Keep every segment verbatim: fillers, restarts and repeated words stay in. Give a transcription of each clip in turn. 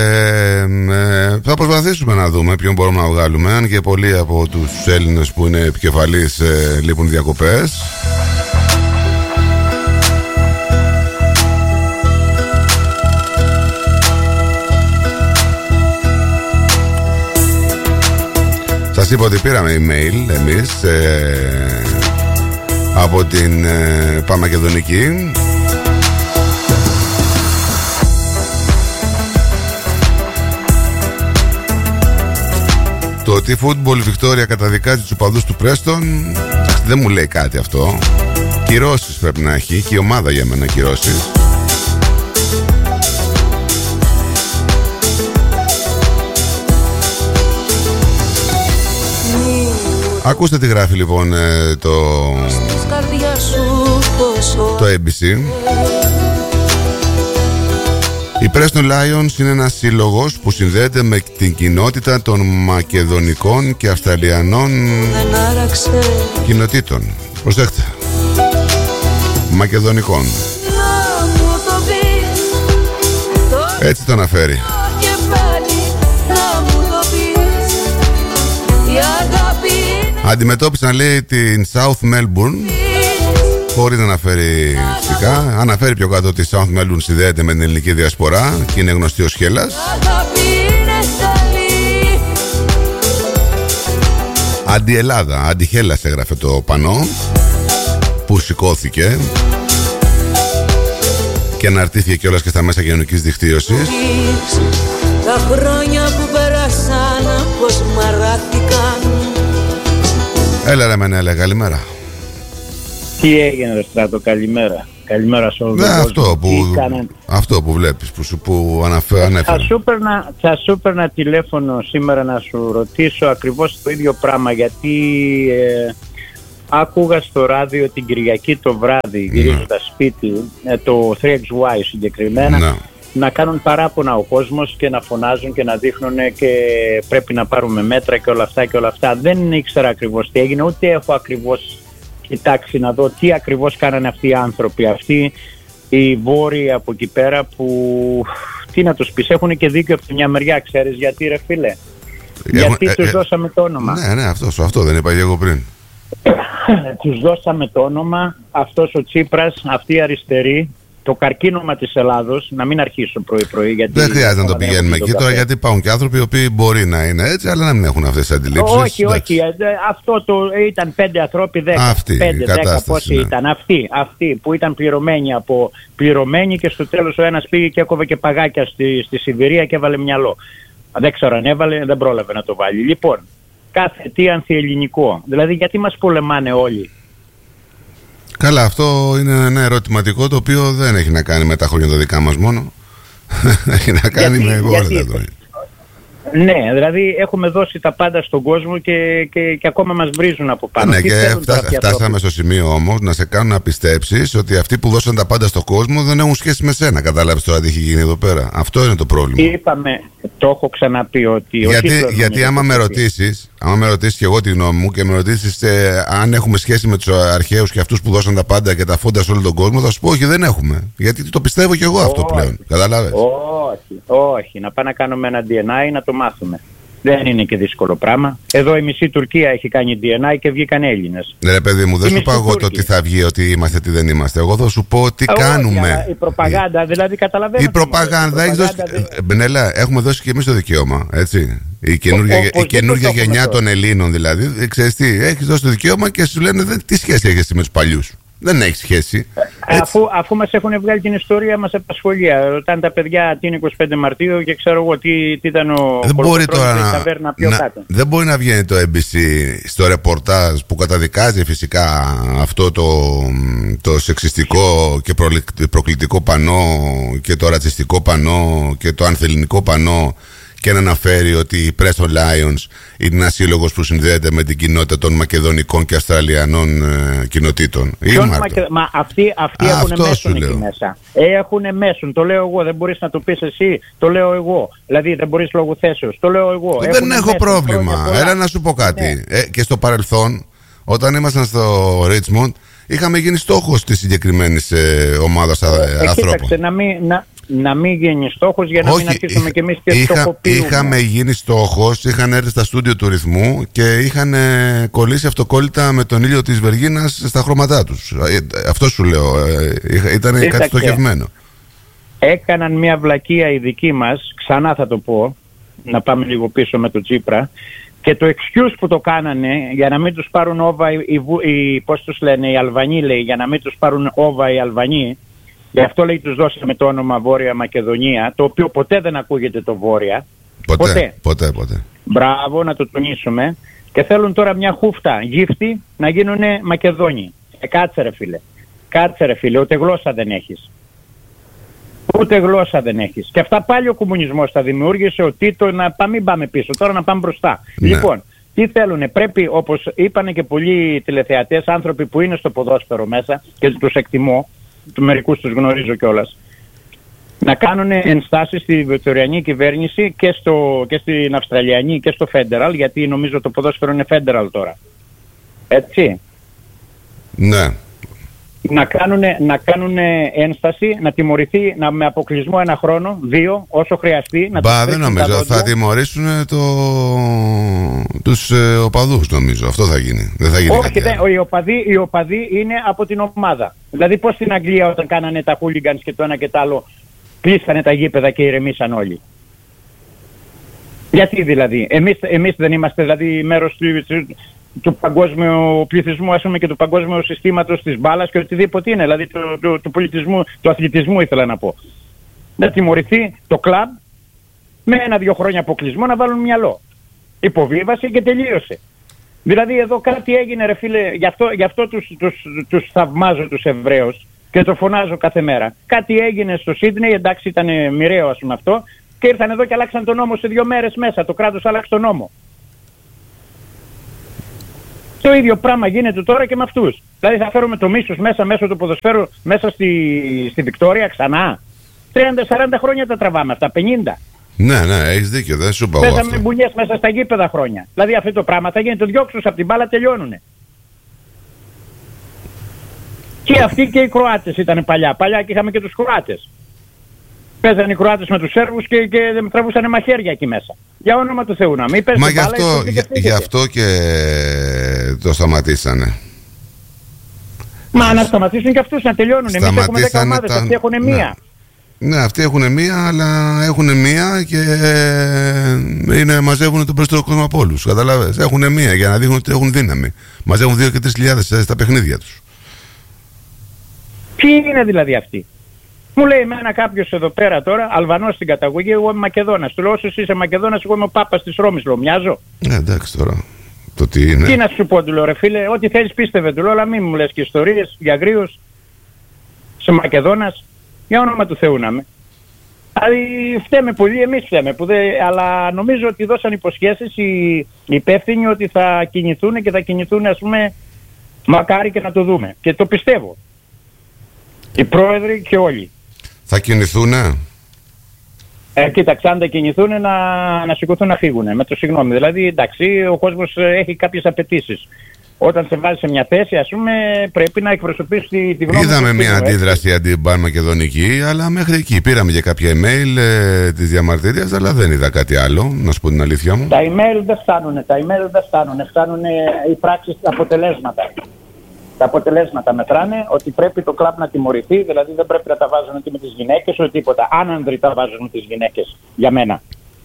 Ε, ε, θα προσπαθήσουμε να δούμε ποιον μπορούμε να βγάλουμε. Αν και πολλοί από τους Έλληνες που είναι επικεφαλής ε, λείπουν διακοπές. Σας είπα ότι πήραμε email εμείς ε, από την ε, Παμακεδονική. Το ότι Football Victoria καταδικάζει τους οπαδούς του Πρέστον δεν μου λέει κάτι αυτό. Κυρώσεις πρέπει να έχει και η ομάδα για μένα κυρώσεις. Ακούστε τι γράφει λοιπόν το το έι μπι σι. Η Preston Lions είναι ένας σύλλογος που συνδέεται με την κοινότητα των Μακεδονικών και Αυστραλιανών κοινοτήτων. Προσέξτε. Μακεδονικών. Έτσι το αναφέρει. Αντιμετώπισαν, λέει, την South Melbourne, χωρίς να αναφέρει φυσικά. Αναφέρει πιο κάτω ότι η South Melbourne συνδέεται με την ελληνική διασπορά και είναι γνωστή ως Χέλλας. Αντι-Ελλάδα, αντι-Χέλλας έγραφε το πανό που σηκώθηκε και αναρτήθηκε κιόλας και στα μέσα κοινωνικής δικτύωσης. Τα χρόνια που πέρασαν πως μαράθηκαν. Έλα ρε Μενέλε, καλημέρα. Τι έγινε ρε Στράτο, καλημέρα. Καλημέρα σε όλους. Ναι, αυτό που, αυτό που βλέπεις, που σου που αναφέρω. Θα σου παίρνα, θα σου παίρνα τηλέφωνο σήμερα να σου ρωτήσω ακριβώς το ίδιο πράγμα, γιατί ε, άκουγα στο ράδιο την Κυριακή το βράδυ, γυρίζοντας σπίτι, ε, το θρι εξ γουάι συγκεκριμένα, ναι, να κάνουν παράπονα ο κόσμος και να φωνάζουν και να δείχνουν και πρέπει να πάρουμε μέτρα και όλα αυτά και όλα αυτά. Δεν ήξερα ακριβώς τι έγινε, ούτε έχω ακριβώς κοιτάξει να δω τι ακριβώς κάνανε αυτοί οι άνθρωποι, αυτοί οι βόρειοι από εκεί πέρα που, τι να τους πεις, έχουν και δίκιο από τη μια μεριά, ξέρεις γιατί ρε φίλε? Έχουν, γιατί ε, τους ε, δώσαμε το όνομα. Ναι, ναι, αυτό, αυτό δεν είπα και εγώ πριν. Τους δώσαμε το όνομα, αυτός ο Τσίπρας, αυτή η αριστερή, το καρκίνωμα της Ελλάδος, να μην αρχίσω πρωί-πρωί. Γιατί δεν χρειάζεται να το πηγαίνουμε εκεί τώρα, γιατί υπάρχουν και άνθρωποι οι οποίοι μπορεί να είναι έτσι, αλλά να μην έχουν αυτές τις αντιλήψεις. Όχι, όχι. Αυτό το ήταν πέντε ανθρώποι, δέκα. Αυτή, πέντε, δέκα πόσοι ναι. ήταν. Αυτοί, αυτοί που ήταν πληρωμένοι από πληρωμένοι και στο τέλος ο ένας πήγε και έκοβε και παγάκια στη, στη Σιβηρία και έβαλε μυαλό. Δεν ξέρω αν έβαλε, δεν πρόλαβε να το βάλει. Λοιπόν, κάθε τι ανθιελληνικό. Δηλαδή, γιατί μας πολεμάνε όλοι? Καλά, αυτό είναι ένα ερωτηματικό το οποίο δεν έχει να κάνει με τα χρόνια τα δικά μας μόνο. Έχει να κάνει γιατί, με όλα τα χρόνια. Ναι, δηλαδή έχουμε δώσει τα πάντα στον κόσμο και, και, και ακόμα μας βρίζουν από πάνω. Ναι, και φτά, φτάσαμε στο σημείο όμως να σε κάνουν να πιστέψεις ότι αυτοί που δώσαν τα πάντα στον κόσμο δεν έχουν σχέση με σένα. Κατάλαβες τώρα τι έχει γίνει εδώ πέρα? Αυτό είναι το πρόβλημα. Είπαμε, το έχω ξαναπεί ότι... Γιατί, γιατί άμα με ρωτήσεις, άμα με ρωτήσεις και εγώ τη γνώμη μου και με ρωτήσεις ε, αν έχουμε σχέση με τους αρχαίους και αυτούς που δώσαν τα πάντα και τα φόντα σε όλο τον κόσμο, θα σου πω όχι, δεν έχουμε. Γιατί το πιστεύω κι εγώ αυτό όχι, πλέον. Κατάλαβες? Όχι, όχι. Να πάμε να κάνουμε ένα ντι εν έι να το μάθουμε. Δεν είναι και δύσκολο πράγμα. Εδώ η μισή Τουρκία έχει κάνει ντι εν έι και βγήκαν Έλληνες. Ναι, ρε παιδί μου, δεν σου πω εγώ το τι θα βγει, ότι είμαστε, τι δεν είμαστε. Εγώ θα σου πω τι όχι, κάνουμε. Η προπαγάνδα, δηλαδή καταλαβαίνω. Η προπαγάνδα, έχει δώσει. Μπενέλα, έχουμε δώσει και εμείς το δικαίωμα. Έτσι. Η καινούργια γενιά των Ελλήνων, δηλαδή, ξέρεις τι, έχει δώσει το δικαίωμα και σου λένε τι σχέση έχει με τους παλιούς. Δεν έχει σχέση. Αφού, αφού μας έχουν βγάλει την ιστορία, μας απασχολεί. Ρωτάνε τα παιδιά τι είναι εικοστή πέμπτη Μαρτίου και ξέρω εγώ τι, τι ήταν ο δεν μπορεί τώρα να, να, να, δεν μπορεί να βγαίνει το έι μπι σι στο ρεπορτάζ που καταδικάζει φυσικά αυτό το, το σεξιστικό και προκλητικό πανό και το ρατσιστικό πανό και το ανθελληνικό πανό και να αναφέρει ότι η Preston Lions είναι ένας σύλλογος που συνδέεται με την κοινότητα των Μακεδονικών και Αυστραλιανών ε, κοινοτήτων. Μακε... Μα αυτοί, αυτοί έχουν μέσον εκεί μέσα. Έχουν μέσον, το λέω εγώ, δεν μπορείς να το πεις εσύ, το λέω εγώ. Δηλαδή δεν μπορείς λόγω θέσεως, το λέω εγώ. Δεν έχουν έχω μέσον, πρόβλημα. Έλα να σου πω κάτι. Ναι. Ε, και στο παρελθόν, όταν ήμασταν στο Richmond, είχαμε γίνει στόχος της συγκεκριμένης ε, ομάδας ε, ανθρώπων. Κοίταξε, να μην, να, να μην γίνει στόχος για να Όχι, μην αρχίσουμε είχα, κι εμείς και είχα, στοχοποιούμε. Είχαμε γίνει στόχος, είχαν έρθει στα στούντιο του Ρυθμού και είχαν κολλήσει αυτοκόλλητα με τον ήλιο της Βεργίνας στα χρώματά τους. Αυτό σου λέω, ήταν κάτι στοχευμένο. Έκαναν μια βλακεία η δική μας, ξανά θα το πω, να πάμε λίγο πίσω με το Τσίπρα, και το excuse που το κάνανε για να μην τους πάρουν όβα οι, οι, πώς τους λένε, οι Αλβανοί, λέει, για να μην τους πάρουν όβα οι Αλβανοί, γι' αυτό, λέει, τους δώσαμε το όνομα Βόρεια Μακεδονία, το οποίο ποτέ δεν ακούγεται το Βόρεια. Ποτέ, ποτέ, ποτέ. ποτέ. Μπράβο, να το τονίσουμε. Και θέλουν τώρα μια χούφτα γύφτη να γίνουνε Μακεδόνοι. Ε, κάτσε ρε φίλε. Κάτσε ρε φίλε, ούτε γλώσσα δεν έχεις. Ούτε γλώσσα δεν έχεις. Και αυτά πάλι ο κομμουνισμός τα δημιούργησε, ο Τίτο, να πάμε, μην πάμε πίσω, τώρα να πάμε μπροστά. Ναι. Λοιπόν, τι θέλουνε, πρέπει, όπως είπανε και πολλοί τηλεθεατές, άνθρωποι που είναι στο ποδόσφαιρο μέσα και τους εκτιμώ, μερικούς τους γνωρίζω κιόλας, να κάνουν ενστάσεις στη βικτωριανή κυβέρνηση και, στο, και στην Αυστραλιανή και στο Federal, γιατί νομίζω το ποδόσφαιρο είναι Federal τώρα. Έτσι. Ναι. Να κάνουν, να κάνουν ένσταση, να τιμωρηθεί να, με αποκλεισμό ένα χρόνο, δύο, όσο χρειαστεί. Να Μπα, δεν νομίζω. Θα τιμωρήσουν το... τους ε, οπαδούς, νομίζω. Αυτό θα γίνει. Δεν θα γίνει. Όχι, δεν, οι, οπαδοί, οι οπαδοί είναι από την ομάδα. Δηλαδή, πώς στην Αγγλία όταν κάνανε τα hooligans και το ένα και το άλλο, κλείσανε τα γήπεδα και ηρεμήσαν όλοι. Γιατί δηλαδή, εμείς, εμείς δεν είμαστε δηλαδή μέρος του, του παγκόσμιου πληθυσμού, ας πούμε, και του παγκόσμιου συστήματος της μπάλας και οτιδήποτε είναι, δηλαδή του, του, του πολιτισμού, του αθλητισμού ήθελα να πω. Να τιμωρηθεί το κλαμπ με ένα-δυο χρόνια αποκλεισμό, να βάλουν μυαλό. Υποβίβαση και τελείωσε. Δηλαδή εδώ κάτι έγινε ρε φίλε, γι' αυτό, γι αυτό τους, τους, τους θαυμάζω τους Εβραίους και το φωνάζω κάθε μέρα. Κάτι έγινε στο Σίδνεϊ, εντάξει ήταν μοιραίο ας πούμε αυτό, και ήρθαν εδώ και αλλάξαν τον νόμο σε δύο μέρες μέσα, το κράτος άλλαξε τον νόμο. Το ίδιο πράγμα γίνεται τώρα και με αυτούς. Δηλαδή θα φέρουμε το μίσος μέσα μέσω του ποδοσφαίρου μέσα στη, στη Βικτόρια ξανά. τριάντα σαράντα χρόνια τα τραβάμε αυτά, πενήντα. Ναι, ναι, έχεις δίκιο, δεν σου πάω αυτό. Παίζαμε μπουνιές μέσα στα γήπεδα χρόνια. Δηλαδή αυτό το πράγμα θα γίνει, το διώξους από την μπάλα, τελειώνουνε. Και αυτοί και οι Κροάτες ήταν παλιά. Παλιά και είχαμε και τους Κροάτες. Παίζανε οι Κροάτες με τους Σέρβους και, και τραβούσανε μαχαίρια εκεί μέσα. Για όνομα του Θεού να μην παίζουν. Μα γι' αυτό, γι, γι' αυτό και το σταματήσανε. Μα να σταματήσουν και αυτούς να τελειώνουν. Εμείς έχουμε δέκα ομάδες, τα... αυτοί έχουν μία. Ναι, αυτοί έχουν μία, αλλά έχουν μία και είναι, μαζεύουν τον περισσότερο κόσμο από όλους. Καταλάβες, έχουν μία για να δείχνουν ότι έχουν δύναμη. Μαζεύουν δύο και τρεις χιλιάδες στα παιχνίδια τους. Ποιοι είναι δηλαδή αυτοί? Μου λέει εμένα κάποιος εδώ πέρα τώρα, Αλβανός στην καταγωγή, εγώ είμαι Μακεδόνας. Του λέω όσοι είσαι Μακεδόνας, εγώ είμαι ο Πάπας της Ρώμης, λέω, μοιάζω. Ναι, εντάξει τώρα. Το τι είναι. Τι να σου πω, του λέω, ρε φίλε, ό,τι θέλεις πίστευε, του λέω, αλλά μην μου λες και ιστορίες για αγρίους. Σε Μακεδόνας, για όνομα του Θεού να είμαι. Δηλαδή φταίμε πολύ, εμείς φταίμε, που δε, αλλά νομίζω ότι δώσαν υποσχέσεις οι, οι υπεύθυνοι ότι θα κινηθούν και θα κινηθούν, ας πούμε, μακάρι και να το δούμε. Και το πιστεύω. Οι πρόεδροι και όλοι. Θα κινηθούνε. Ε, κοίταξε, αν δεν κινηθούν να, να σηκωθούν να φύγουν. Με το συγγνώμη. Δηλαδή, εντάξει, ο κόσμος έχει κάποιες απαιτήσεις. Όταν σε βάζει σε μια θέση, ας πούμε, πρέπει να εκπροσωπείς τη, τη γνώμη. Είδαμε μια αντίδραση αντιπαρμακεδονική, αλλά μέχρι εκεί. Πήραμε και κάποια email ε, της διαμαρτυρίας, αλλά δεν είδα κάτι άλλο, να σου πω την αλήθεια μου. Τα email δεν φτάνουν, τα email δεν φτάνουν. Φτάνουν οι πράξεις, τα αποτελέσματα. Τα αποτελέσματα μετράνε, ότι πρέπει το κλαμπ να τιμωρηθεί, δηλαδή δεν πρέπει να τα βάζουν ούτε με τις γυναίκες ούτε τίποτα. Άνανδροι τα βάζουν με τις γυναίκες, για μένα.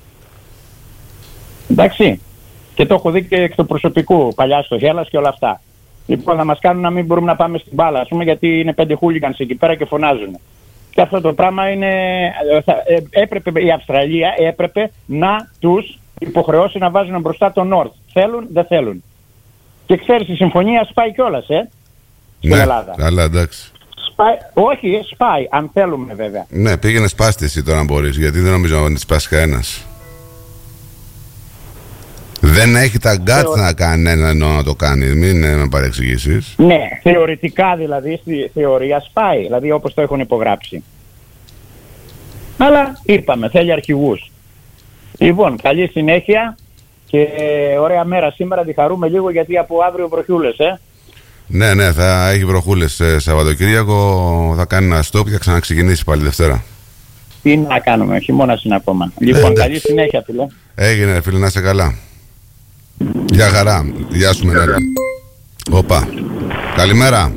Εντάξει. Και το έχω δει και εκ του προσωπικού, παλιά στο Γέλας και όλα αυτά. Λοιπόν, θα μας κάνουν να μην μπορούμε να πάμε στην μπάλα, ας πούμε, γιατί είναι πέντε χούλιγκανς εκεί πέρα και φωνάζουν. Και αυτό το πράγμα είναι. Έπρεπε, η Αυστραλία έπρεπε να τους υποχρεώσει να βάζουν μπροστά το North. Θέλουν, δεν θέλουν. Και ξέρεις, η συμφωνία σπάει κιόλας, ε. Στην ναι, Ελλάδα. Αλλά εντάξει. Σπάει, όχι, σπάει, αν θέλουμε βέβαια. Ναι, πήγαινε σπάστη εσύ τώρα αν μπορείς, γιατί δεν νομίζω να σπάσει κανένας. Δεν έχει τα γκάτς Θεω... να κάνει ένα εννοώ να το κάνει, μην με παρεξηγήσεις. Ναι, θεωρητικά δηλαδή, στη θεωρία σπάει, δηλαδή όπως το έχουν υπογράψει. Αλλά είπαμε, θέλει αρχηγούς. Λοιπόν, καλή συνέχεια και ωραία μέρα σήμερα, τη χαρούμε λίγο γιατί από αύριο βροχούλες, ε. Ναι, ναι, θα έχει βροχούλες ε, Σαββατοκύριακο, θα κάνει ένα stop και θα ξαναξεκινήσει πάλι Δευτέρα. Τι να κάνουμε, χειμώνας είναι ακόμα. Λοιπόν, καλή συνέχεια, φίλε. Έγινε, φίλε, να είσαι καλά. Γεια χαρά. Γεια σου, Μενέλα. Όπα. Καλημέρα.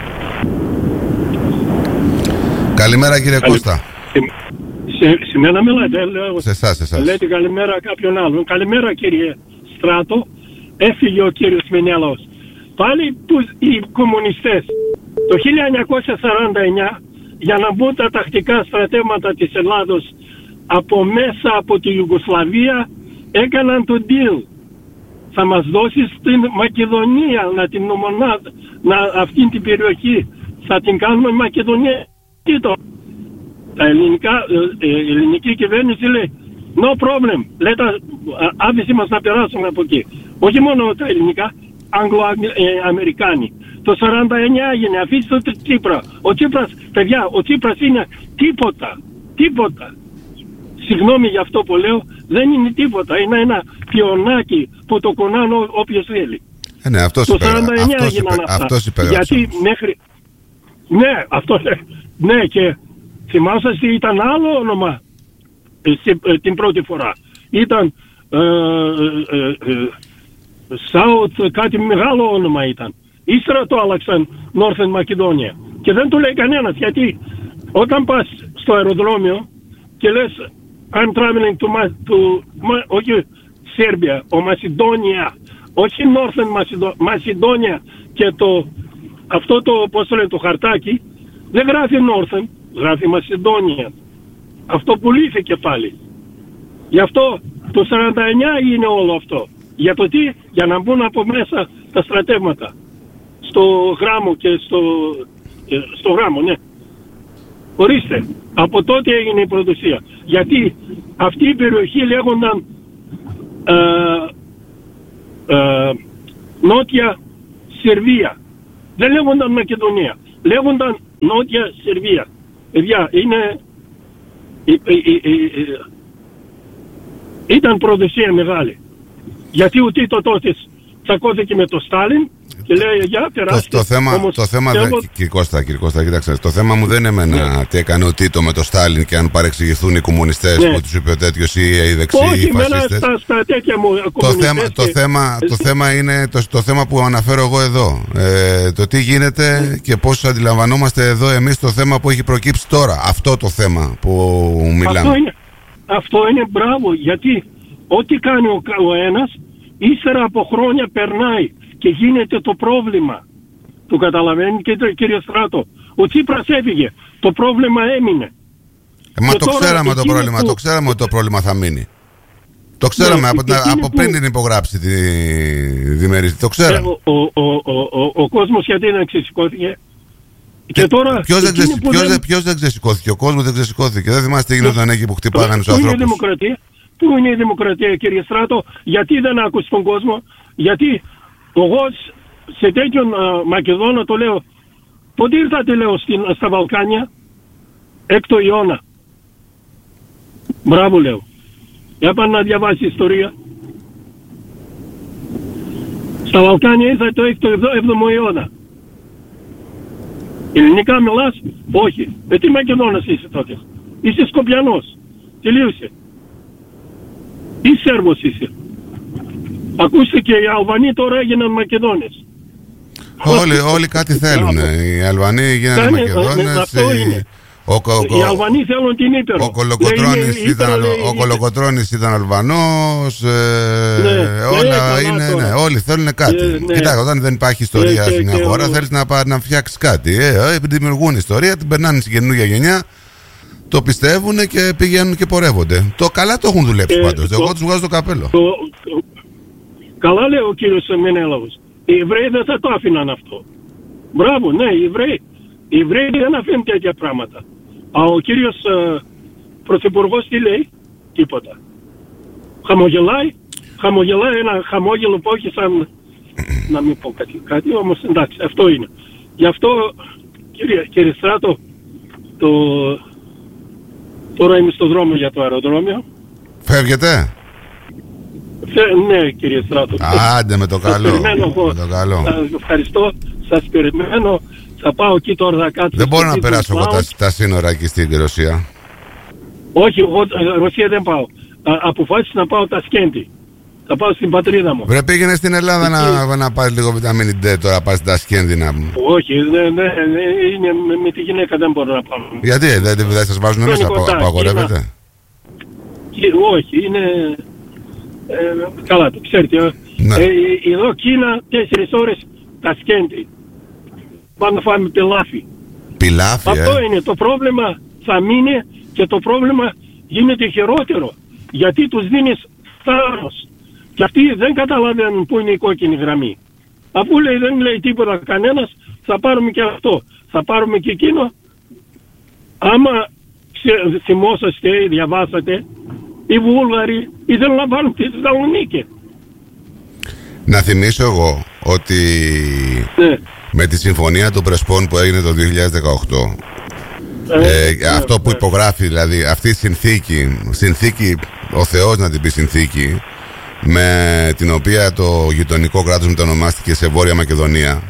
Καλημέρα, κύριε Καλη... Κώστα. Σε, σε μένα μιλάτε, λέω. Σε εσάς, σε εσάς. Λέτε καλημέρα κάποιον άλλον. Καλημέρα, κύριε Στράτο. Έφυγε ο κύριος Μενέλαος. Πάλι που οι κομμουνιστές το χίλια εννιακόσια σαράντα εννιά, για να μπουν τα τακτικά στρατεύματα της Ελλάδος από μέσα από τη Ιουγκοσλαβία, έκαναν το deal. Θα μας δώσεις την Μακεδονία, να την νομονά, να αυτήν την περιοχή θα την κάνουμε Μακεδονία. Τι το, τα ελληνικά, ε, η ελληνική κυβέρνηση λέει no problem, λέτε άφησε μας να περάσουμε από εκεί. Όχι μόνο τα ελληνικά, Αγγλο-Αμερικάνοι. Το σαράντα εννιά έγινε, αφήστε το Τσίπρα. Ο Τσίπρας, παιδιά, ο Τσίπρας είναι τίποτα, τίποτα. Συγγνώμη για αυτό που λέω, δεν είναι τίποτα. Είναι ένα πιονάκι που το κονάνε όποιος θέλει. Ε, ναι, αυτός το σαράντα εννιά αυτός έγιναν υπε, αυτά. Αυτός γιατί μέχρι... Ναι, αυτό, ναι, και θυμάσαστε ήταν άλλο όνομα ε, την πρώτη φορά. Ήταν ε, ε, ε, South, κάτι μεγάλο όνομα ήταν. Ύστερα το άλλαξαν Northern Macedonia. Και δεν το λέει κανένας, γιατί όταν πας στο αεροδρόμιο και λες I'm traveling to, Ma, to Ma, όχι Σέρβια, ο Μασιδόνια, όχι Northern Macedonia, και το, αυτό το, πώς το λένε, το χαρτάκι, δεν γράφει Northern, γράφει Μασιδόνια. Αυτό πουλήθηκε πάλι. Γι' αυτό το σαράντα εννιά είναι όλο αυτό. Για το τι, για να μπουν από μέσα τα στρατεύματα. Στο γράμμο και στο, στο γράμμο, ναι. Ορίστε, από τότε έγινε η προδοσία. Γιατί αυτή η περιοχή λέγονταν ε, ε, Νότια Σερβία. Δεν λέγονταν Μακεδονία. Λέγονταν Νότια Σερβία. Παιδιά, είναι... Ε, ε, ε, ε, ε, ήταν προδοσία μεγάλη. Γιατί ο Τίτο τότε τσακώθηκε με τον Στάλιν και λέει για περάστε. Το, το θέμα, όμως, το θέμα εγώ... δε, κύριε Κώστα, κύριε Κώστα, κοίταξε, το θέμα μου δεν είναι εμένα ναι. τι έκανε ο Τίτο με τον Στάλιν και αν παρεξηγηθούν οι κομμουνιστές ναι. που τους είπε ο τέτοιος ή οι δεξιοί ή οι φασίστες. Στα, στα τέτοια μου, το, θέμα, το, θέμα, το θέμα είναι το, το θέμα που αναφέρω εγώ εδώ. Ε, το τι γίνεται ναι. και πώς αντιλαμβανόμαστε εδώ εμείς το θέμα που έχει προκύψει τώρα. Αυτό το θέμα που μιλάμε. Αυτό είναι, αυτό είναι μπράβο, γιατί ό,τι κάνει ο, ο ένας, ύστερα από χρόνια περνάει και γίνεται το πρόβλημα. Το καταλαβαίνει και το κύριε Στράτο. Ο Τσίπρας έφυγε. Το πρόβλημα έμεινε. Ε, μα το ξέραμε το πρόβλημα. Που... Το ξέραμε ότι το πρόβλημα θα μείνει. Το ξέραμε ναι, από, από που... πριν την υπογράψει τη διμερίστη. Το ξέραμε. Ε, ο, ο, ο, ο, ο, ο κόσμος γιατί δεν ξεσηκώθηκε. Και τώρα, ποιος, δεν ξεσυ... ποιος, δεν... ποιος δεν ξεσηκώθηκε. Ο κόσμος δεν ξεσηκώθηκε. Δεν θυμάστε τι γινόταν εκεί που χτυπάγανε τους ανθρώπους. Είναι η δημοκρατία. Πού είναι η δημοκρατία, κύριε Στράτο? Γιατί δεν άκουσε τον κόσμο? Γιατί εγώ σε τέτοιον uh, Μακεδόνα το λέω, πότε ήρθατε λέω στην, στα Βαλκάνια? Έκτο αιώνα. Μπράβο λέω. Έπανε να διαβάσει ιστορία. Στα Βαλκάνια ήρθατε το έκτο έβδομο αιώνα. Ελληνικά μιλάς? Όχι. Ε, τι Μακεδόνας είσαι τότε? Είσαι Σκοπιανός. Τελείωσε. Ή Σέρβος είσαι. Ακούστε και οι Αλβανοί τώρα έγιναν Μακεδόνες. Όλοι, όλοι κάτι θέλουν. Οι Αλβανοί έγιναν Μακεδόνες. Ο, ο, ο, οι Αλβανοί θέλουν την Ήπειρο. Ο Κολοκοτρώνης ήταν, ήταν Αλβανός. Ε, ναι, όλα ναι, είναι, ναι, όλοι θέλουν κάτι. Ε, ναι. Κοιτάξτε, όταν δεν υπάρχει ιστορία ε, σε μια χώρα, θέλεις να, να φτιάξεις κάτι. Ε, ε, δημιουργούν ιστορία, την περνάνε στην καινούργια γενιά. Το πιστεύουν και πηγαίνουν και πορεύονται. Το καλά το έχουν δουλέψει ε, πάντως. Εγώ το, τους βγάζω το καπέλο. Το, το, καλά λέει ο κύριος Μενέλαος. Οι Εβραίοι δεν θα το άφηναν αυτό. Μπράβο, ναι, οι Εβραίοι. Οι Εβραίοι δεν αφήνουν τέτοια πράγματα. Α, ο κύριος ε, Πρωθυπουργός τι λέει? Τίποτα. Χαμογελάει. Χαμογελάει ένα χαμόγελο που όχι σαν... να μην πω κάτι, κάτι, όμως εντάξει, αυτό είναι. Γι' αυτό, κύριε, κύριε Στράτο, το... τώρα είμαι στο δρόμο για το αεροδρόμιο. Φεύγετε? Φε, ναι, κύριε Στράτο. Άντε με το καλό. Με το καλό. Σας ευχαριστώ, σας περιμένω. Θα πάω εκεί τώρα, θα κάτσω. Δεν μπορώ να περάσω εγώ τα, τα σύνορα εκεί στην Ρωσία. Όχι, εγώ Ρωσία δεν πάω. Α, αποφάσισα να πάω Τασκέντη. Θα πάω στην πατρίδα μου. Βρε, πήγαινε στην Ελλάδα να, να πάρει λίγο βιταμίνη D, τώρα πας στην Τασκέντη να μου. Όχι, ναι, ναι, είναι, με, με τη γυναίκα δεν μπορώ να πάω. Γιατί, δεν, δεν σας βάζουν μέσα, απαγορεύεται? Όχι, είναι... Ε, καλά, το ξέρετε. Ναι. Ε, εδώ Κίνα, τέσσερις ώρες Τασκέντη. Πάμε να φάμε πιλάφι. Πιλάφι, Αυτό ε. είναι το πρόβλημα, θα μείνει και το πρόβλημα γίνεται χειρότερο. Γιατί τους δίνεις θάρρος. Και αυτοί δεν καταλαβαίνουν πού είναι η κόκκινη γραμμή. Αφού λέει, δεν λέει τίποτα κανένας, θα πάρουμε και αυτό. Θα πάρουμε και εκείνο. Άμα θυμόσαστε ή διαβάσατε, οι Βούλγαροι ήθελαν να πάρουν τη Θεσσαλονίκη. Να θυμίσω εγώ ότι ναι. με τη συμφωνία των Πρεσπών που έγινε το δύο χιλιάδες δεκαοκτώ, ε, ε, αυτό που υπογράφει, δηλαδή αυτή η συνθήκη, συνθήκη, ο Θεός να την πει συνθήκη, με την οποία το γειτονικό κράτος μετονομάστηκε σε Βόρεια Μακεδονία,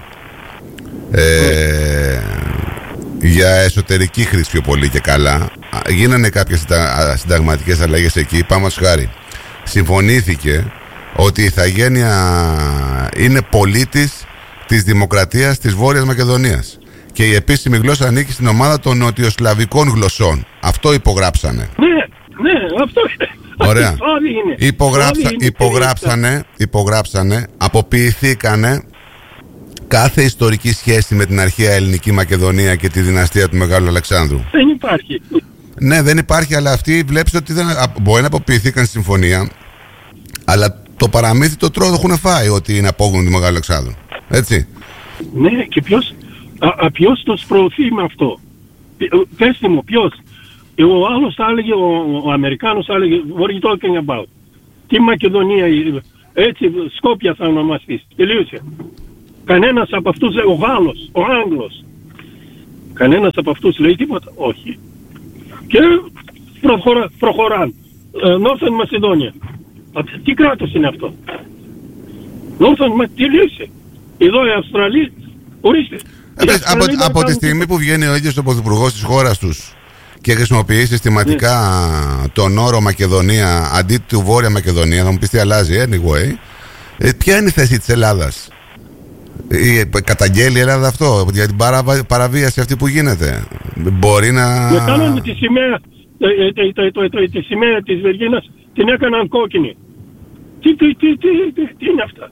ε, για εσωτερική χρήση πιο πολύ και καλά. Γίνανε κάποιες συνταγ, συνταγματικές αλλαγές εκεί. Πάμε στο χάρη. Συμφωνήθηκε ότι η Ιθαγένεια είναι πολίτης της Δημοκρατίας της Βόρειας Μακεδονίας και η επίσημη γλώσσα ανήκει στην ομάδα των νοτιοσλαβικών γλωσσών. Αυτό υπογράψανε. Ναι, ναι, αυτό είναι. Ωραία. Υπογράψα, υπογράψανε, υπογράψανε, αποποιηθήκανε κάθε ιστορική σχέση με την αρχαία ελληνική Μακεδονία και τη δυναστεία του Μεγάλου Αλεξάνδρου. Δεν υπάρχει. Ναι, δεν υπάρχει, αλλά αυτοί βλέπεις ότι δεν, μπορεί να αποποιηθήκαν στη συμφωνία, αλλά το παραμύθι το τρώω, το έχουν φάει ότι είναι απόγονο του Μεγάλου Αλεξάνδρου. Έτσι. Ναι, και ποιος, α, α, ποιος τους προωθεί με αυτό? Πέστε μου, ποιος? Ο άλλος θα έλεγε, ο, ο Αμερικάνος θα έλεγε, what are you talking about? Τι Μακεδονία, έτσι, Σκόπια θα ονομαστείς. Τελείωσε. Κανένας από αυτούς, ο Γάλλος, ο Άγγλος, κανένας από αυτούς λέει τίποτα? Όχι. Και προχωρά, προχωράν. Νόρθεν Μακεδόνια. Τι κράτος είναι αυτό? Νόρθεν Μακεδόνια, τελείωσε. Εδώ η Αυστραλία, ορίστε. Ε, από από τη στιγμή που βγαίνει ο ίδιος ο πρωθυπουργός της χώρας τους και χρησιμοποιεί συστηματικά ναι. τον όρο Μακεδονία αντί του Βόρεια Μακεδονία, θα μου πεις τι αλλάζει, anyway. Ε, ποια είναι η θέση της Ελλάδας? Η, καταγγέλει η Ελλάδα αυτό για την παραβα, παραβίαση αυτή που γίνεται? Μπορεί να... Με κάνανε τη σημαία, τη σημαία της Βεργίνας την έκαναν κόκκινη. Τι, τι, τι, τι, τι, τι είναι αυτά?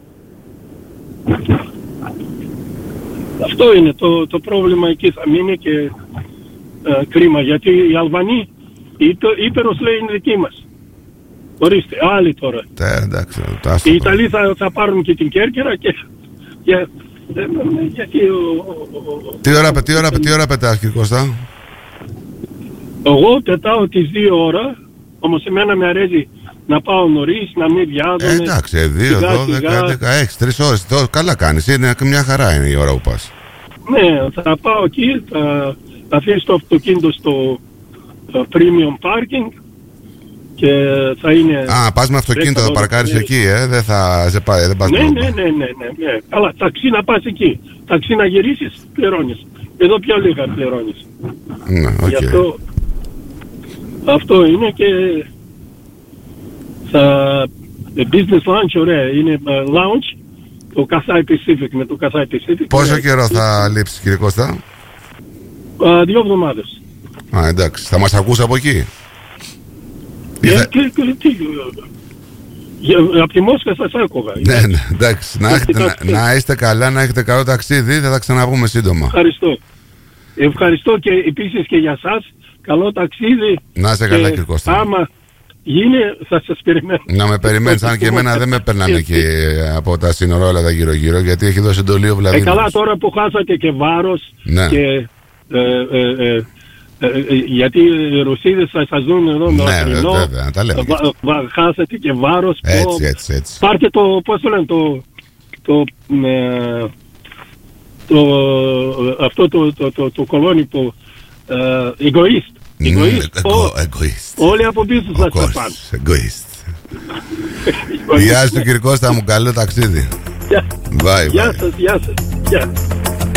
Αυτό είναι το, το πρόβλημα, εκεί θα μείνει και ε, κρίμα, γιατί οι Αλβανοί ύπερος λέει είναι δικοί μας. Ορίστε, άλλοι τώρα. Τε, εντάξει, οι Ιταλοί θα, θα πάρουν και την Κέρκυρα και... και γιατί ο, ο, τι ώρα, τι ώρα, τι ώρα πετάς, κύριε Κώστα? Εγώ πετάω τις δύο ώρα, όμως εμένα με αρέσει να πάω νωρίς, να μην βιάζομαι. Ε, εντάξει, δύο, δώδεκα, δεκαέξι, τρεις ώρες. Το, καλά κάνεις, είναι μια χαρά είναι η ώρα που πας. Ναι, θα πάω εκεί, θα αφήσω το αυτοκίνητο στο uh, premium parking και θα είναι... Α, πας με αυτοκίνητο, θα παρκάρεις εκεί, ε, δεν θα σε πάει, δεν πας ναι, ναι, ναι, ναι, ναι, ναι, καλά, ταξί να πας εκεί, ταξί να γυρίσεις, πληρώνεις. Εδώ πιο λίγα πληρώνεις. Ναι, οκ. Okay. Αυτό, αυτό είναι και... Θα, business lunch, ωραία, είναι uh, lounge, το Cathay Pacific, με το Cathay Pacific. Πόσο καιρό θα λείψεις, κύριε Κώστα? Uh, δύο εβδομάδες. Α, εντάξει, θα μας ακούσει από εκεί? Yeah, θα... και, και, τι, από τη Μόσχα σας άκουγα. Ναι, ναι, εντάξει, να, έχετε, να, να είστε καλά, να έχετε καλό ταξίδι, θα τα ξαναπούμε σύντομα. Ευχαριστώ. Ευχαριστώ και επίσης και για σας, καλό ταξίδι. Να είστε καλά, κύριε Κώστα. Άμα γίνει, θα σας περιμένω. Να με περιμένεις, αν και εμένα δεν με περνάνε και από τα σύνορα όλα τα γύρω-γύρω, γιατί έχει δώσει εντολή ο Βλαδίμηρος. Ε, καλά, τώρα που χάσατε και βάρος, ναι. και, ε, ε, ε, ε, ε, γιατί οι Ρωσίδες θα σας δουν εδώ με ναι, οτρινό, βέβαια, τα λέμε. Βα, βα, χάσατε και βάρος. Έτσι, που, έτσι, έτσι. Πάρτε το, πώς το λένε, το, το, ε, το, αυτό το, το, το, το κολόνι που, ε, egoist. Όλοι από πίσω θα σας πάνε. Egoist. Γεια σου, κύριε Κώστα μου, καλό ταξίδι. Γεια σας, γεια σας.